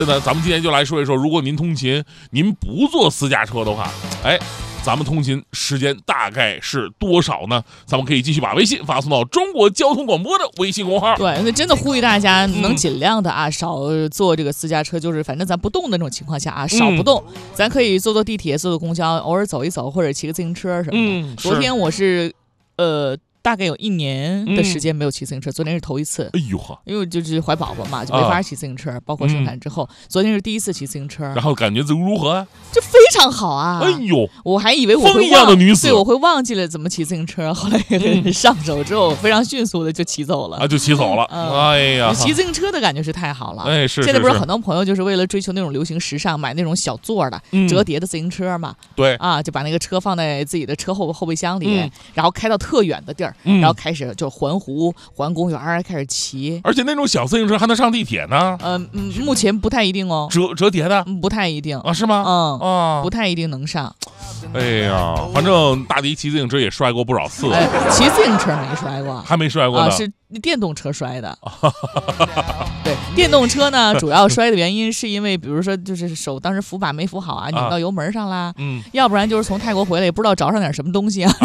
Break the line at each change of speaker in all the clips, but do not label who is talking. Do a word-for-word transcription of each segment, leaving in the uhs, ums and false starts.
那咱们今天就来说一说，如果您通勤，您不坐私家车的话，哎，咱们通勤时间大概是多少呢？咱们可以继续把微信发送到中国交通广播的微信公号。
对，那真的呼吁大家能尽量的啊，嗯、少坐这个私家车，就是反正咱不动的那种情况下啊，少不动，嗯、咱可以坐坐地铁、坐坐公交，偶尔走一走，或者骑个自行车什么的。
嗯，
昨天我是，呃。大概有一年的时间没有骑自行车，嗯、昨天是头一次。
哎呦呵，
因为就是怀宝宝嘛，就没法骑自行车，啊、包括生产之后，嗯、昨天是第一次骑自行车。
然后感觉如何啊？
就非常好啊！
哎呦，
我还以为我会
风一样的女子，
对，我会忘记了怎么骑自行车，后来上手之后，非常迅速的就骑走了。
啊，就骑走了。嗯、哎呀，
骑自行车的感觉是太好了。
哎，是。
现在不是很多朋友就是为了追求那种流行时尚，买那种小座的、嗯、折叠的自行车嘛？
对。
啊，就把那个车放在自己的车后后备箱里，
嗯、
然后开到特远的地儿，
嗯、
然后开始。就环湖、环公园开始骑，
而且那种小自行车还能上地铁呢。
嗯、呃、嗯，目前不太一定哦。
折折叠的，
不太一定
啊？是吗？
嗯
啊，
不太一定能上。
哎呀，反正大迪骑自行车也摔过不少次。
哎，骑自行车没摔过，
还没摔过呢，
啊、是电动车摔的。对，电动车呢，主要摔的原因是因为，比如说就是手当时扶把没扶好啊，拧到油门上啦，
嗯，
要不然就是从泰国回来也不知道找上点什么东西啊。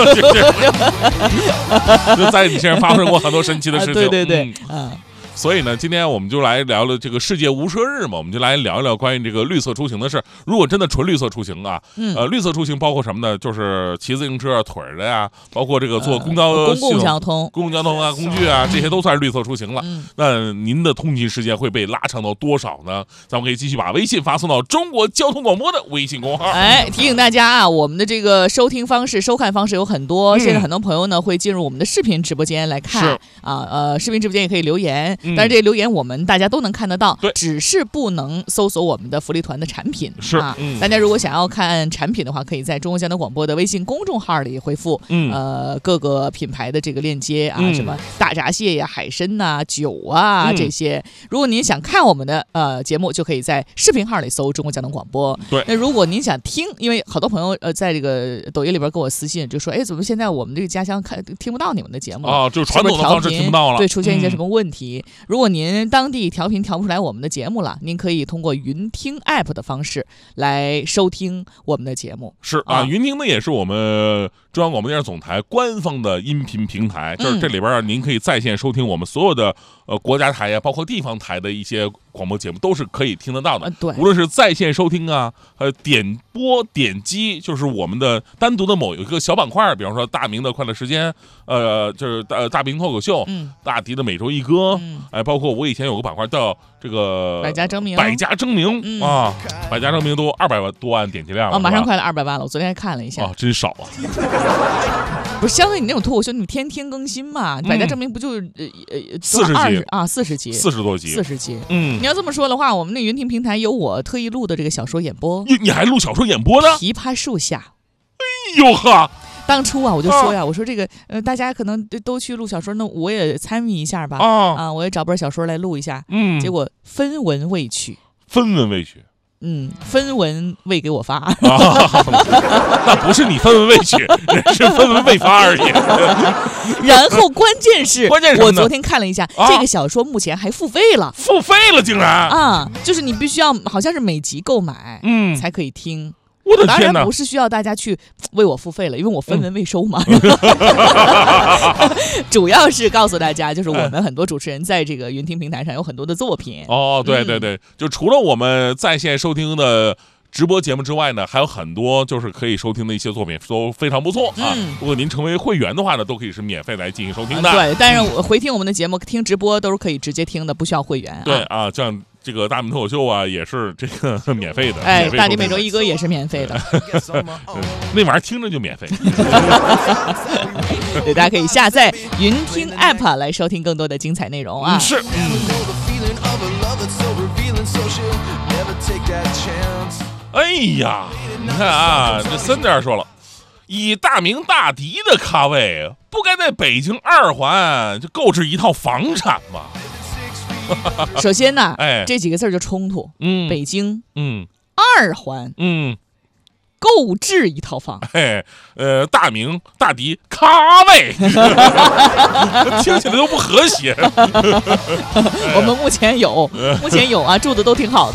就在你身上发生过很多神奇的事情。
啊、对对对，嗯。
嗯，所以呢，今天我们就来聊聊这个世界无车日嘛，我们就来聊一聊关于这个绿色出行的事。如果真的纯绿色出行啊，
嗯、
呃，绿色出行包括什么呢？就是骑自行车、腿的呀，包括这个坐公交、
呃、公共交通、
公共交通啊、工具啊，这些都算是绿色出行了。
嗯、
那您的通勤时间会被拉长到多少呢？咱们可以继续把微信发送到中国交通广播的微信公号。
哎，提醒大家啊，我们的这个收听方式、收看方式有很多，嗯、现在很多朋友呢会进入我们的视频直播间来看啊，呃，视频直播间也可以留言。但是这些留言我们大家都能看得到，
对，
只是不能搜索我们的福利团的产品。
是
啊，嗯、大家如果想要看产品的话，可以在中国交通广播的微信公众号里回复，
嗯、
呃，各个品牌的这个链接啊，
嗯、
什么大闸蟹呀、海参呐、酒啊、
嗯、
这些。如果您想看我们的呃节目，就可以在视频号里搜中国交通广播。
对，
那如果您想听，因为好多朋友呃在这个抖音里边给我私信，就说，哎，怎么现在我们这个家乡看听不到你们的节目
啊？就是传统的方式听不到了，
对，出现一些什么问题？嗯、如果您当地调频调不出来我们的节目了，您可以通过云听 app 的方式来收听我们的节目。
是啊，啊云听呢也是我们中央广播电视总台官方的音频平台，就是这里边您可以在线收听我们所有的呃国家台呀，包括地方台的一些广播节目，都是可以听得到的。
啊、对，
无论是在线收听啊，呃，点播点击，就是我们的单独的某一个小板块，比方说大明的快乐时间，呃，就是大大明脱口秀，
嗯，
大迪的每周一歌，
嗯，
哎，包括我以前有个板块叫这个
百家争鸣，
百家争鸣、
嗯、
啊，百家争鸣都二百万多万点击量了，
哦，马上快了二百万了，我昨天还看了一下，
啊，真少啊。
不是，相对你那种脱口秀，你天天更新嘛？百家争鸣不就呃呃
四十集
啊，四十集，
四十多集，
四十集。
嗯，
你要这么说的话，我们那云听平台有我特意录的这个小说演播。
你你还录小说演播呢？
枇杷树下。
哎呦呵！
当初啊，我就说呀，啊、我说这个呃，大家可能都去录小说，那我也参与一下吧。
啊
啊，我也找本小说来录一下。
嗯，
结果分文未取。
分文未取。
嗯，分文未给我发，啊、
那不是你分文未取，是分文未发而已。
然后关键是，
关键是
我昨天看了一下、啊，这个小说目前还付费了，
付费了竟然
啊！就是你必须要好像是每集购买，
嗯，
才可以听。
我的天哪！
当然不是需要大家去为我付费了，因为我分文未收嘛。嗯、主要是告诉大家，就是我们很多主持人在这个云听平台上有很多的作品。
哦，对对对，嗯、就除了我们在线收听的直播节目之外呢，还有很多就是可以收听的一些作品都非常不错啊。
嗯、
如果您成为会员的话呢，都可以是免费来进行收听的。
啊、对，但是我回听我们的节目、听直播都是可以直接听的，不需要会员、啊。
对啊，这样。这个大明脱口秀啊，也是这个免费的。
哎，大迪每周一歌也是免费的。
嗯、那玩意儿听着就免费。
对，大家可以下载云听 app 来收听更多的精彩内容啊。
嗯、是。哎呀，你看啊，这森点说了，以大明大迪的咖位，不该在北京二环就购置一套房产吗？
首先呢，
哎，
这几个字就冲突。
嗯，
北京，
嗯，
二环，
嗯，
购置一套房。
哎，呃，大名大迪咖位，听起来都不和谐。
我们目前有，目前有啊，住的都挺好的。